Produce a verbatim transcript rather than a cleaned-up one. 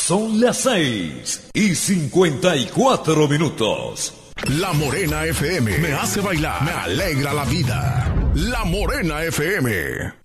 Son las seis y cincuenta y cuatro minutos. La Morena F M me hace bailar, me alegra la vida. La Morena F M.